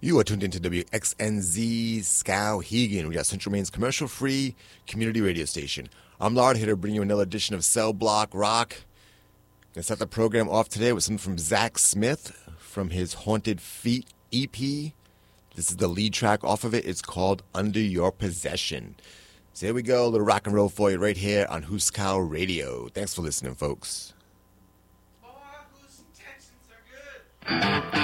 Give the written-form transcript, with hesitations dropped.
You are tuned into WXNZ Skowhegan. We got Central Maine's commercial-free community radio station. I'm Lard here to bring you another edition of Cell Block Rock. Gonna start the program off today with something from Zach Smith from his Haunted Feet EP. This is the lead track off of it. It's called Under Your Possession. So here we go, a little rock and roll for you right here on Huskow Radio. Thanks for listening, folks. Oh, whose intentions are good?